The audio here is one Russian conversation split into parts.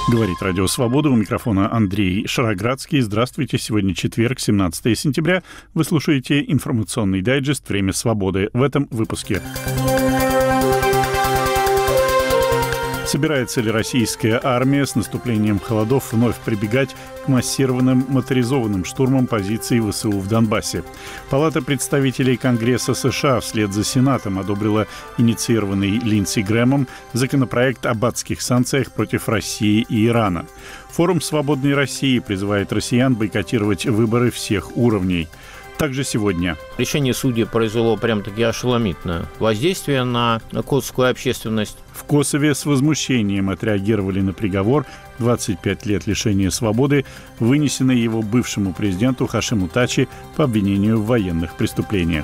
Говорит Радио Свобода, у микрофона Андрей Шароградский. Здравствуйте, сегодня четверг, 17 сентября. Вы слушаете информационный дайджест «Время свободы». В этом выпуске. Собирается ли российская армия с наступлением холодов вновь прибегать к массированным моторизованным штурмам позиций ВСУ в Донбассе? Палата представителей Конгресса США вслед за Сенатом одобрила инициированный Линдси Грэмом законопроект об адских санкциях против России и Ирана. Форум «Свободной России» призывает россиян бойкотировать выборы всех уровней. Также сегодня. Решение судей произвело прям-таки ошеломительное воздействие на косовскую общественность. В Косове с возмущением отреагировали на приговор 25 лет лишения свободы, вынесенный его бывшему президенту Хашиму Тачи по обвинению в военных преступлениях.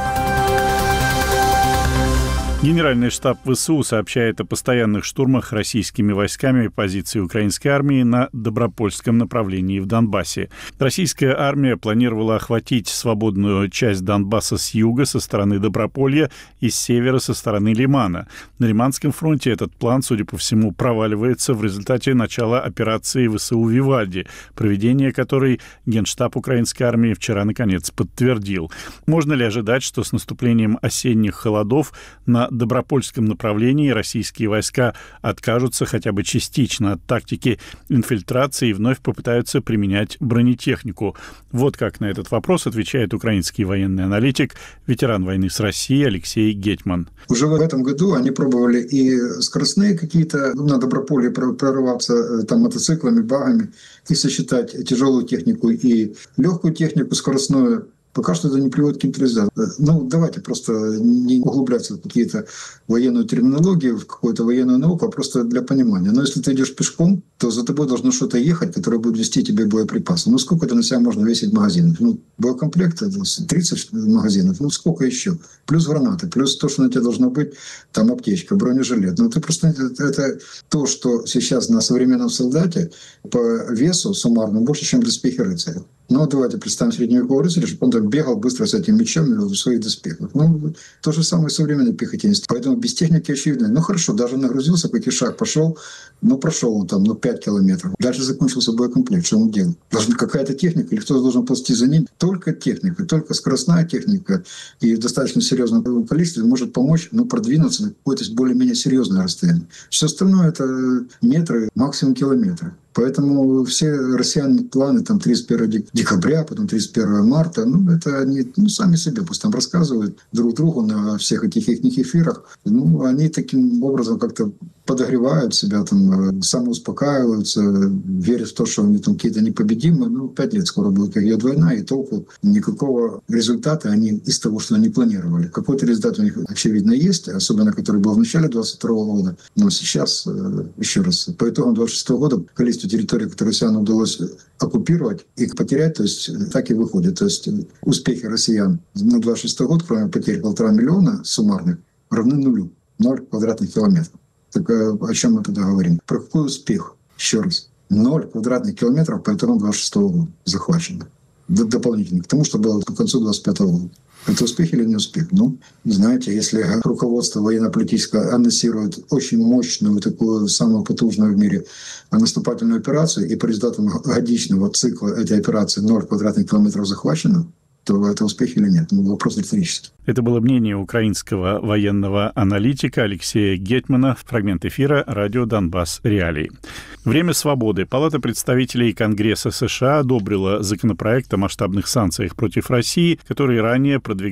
Генеральный штаб ВСУ сообщает о постоянных штурмах российскими войсками позиций украинской армии на Добропольском направлении в Донбассе. Российская армия планировала охватить свободную часть Донбасса с юга, со стороны Доброполья, и с севера, со стороны Лимана. На Лиманском фронте этот план, судя по всему, проваливается в результате начала операции ВСУ «Вивальди», проведение которой Генштаб украинской армии вчера, наконец, подтвердил. Можно ли ожидать, что с наступлением осенних холодов на Добропольском направлении российские войска откажутся хотя бы частично от тактики инфильтрации и вновь попытаются применять бронетехнику? Вот как на этот вопрос отвечает украинский военный аналитик, ветеран войны с Россией Алексей Гетман. Уже в этом году они пробовали и скоростные какие-то на Доброполье прорываться там мотоциклами, багами и сочетать тяжелую технику и легкую технику скоростную. Пока что это не приводит к каким-то результатам. Давайте просто не углубляться в какие-то военную терминологию, в какую-то военную науку, а просто для понимания. Но если ты идешь пешком, то за тобой должно что-то ехать, которое будет вести тебе боеприпасы. Сколько это на себя можно весить магазинов? Боекомплект — 30 магазинов. Сколько еще? Плюс гранаты, плюс то, что на тебе должно быть, там аптечка, бронежилет. Это просто это то, что сейчас на современном солдате по весу суммарно больше, чем доспехи рыцаря. Давайте представим средневекового рыцаря, чтобы он так бегал быстро с этим мечом в своих доспехах. То же самое современный пехотинец. Поэтому без техники очевидно. Хорошо, даже нагрузился, какой шаг пошел, прошел он там 5 километров. Дальше закончился боекомплект. Что он делал? Должна какая-то техника, или кто-то должен ползти за ним. Только техника, только скоростная техника и в достаточно серьезном количестве может помочь продвинуться на какое-то более-менее серьезное расстояние. Все остальное — это метры, максимум километры. Поэтому все россияне планы 31 декабря, потом 31 марта, это они сами себе пусть там рассказывают друг другу на всех этих их эфирах. Они таким образом как-то подогревают себя, самоуспокаиваются, верят в то, что они какие-то непобедимые. 5 лет скоро будет, как идет война, и толку никакого результата они из того, что они планировали. Какой-то результат у них, очевидно, есть, особенно который был в начале 22 года. Но сейчас, еще раз, по итогам 26 года количество территорий, которые россиянам удалось оккупировать и потерять, то есть так и выходит. То есть успехи россиян на 26 год, кроме потерь 1,5 миллиона суммарных, равны нулю. 0 квадратных километров. Так о чем мы тогда говорим? Про какой успех? Еще раз. 0 квадратных километров по итогам 26 года захвачено. Дополнительно к тому, что было к концу 25 года. Это успех или не успех? Знаете, если руководство военно-политическое анонсирует очень мощную, такую самую потужную в мире наступательную операцию, и по результатам годичного цикла этой операции 0 квадратных километров захвачено, то это успех или нет? Вопрос риторический. Это было мнение украинского военного аналитика Алексея Гетмана. Фрагмент эфира «Радио Донбасс. Реалии». Время свободы. Палата представителей Конгресса США одобрила законопроект о масштабных санкциях против России, который ранее продвигал